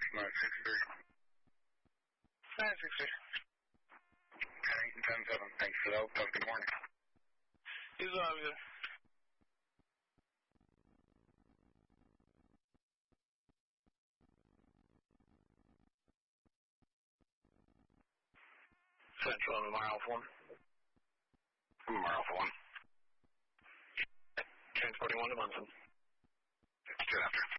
963. 963. Pennington 10-7. Thanks for the help. Have a good morning. You as well, good. Central and Mile 1. Mile 1. Transporting 1 to Munson. Get after.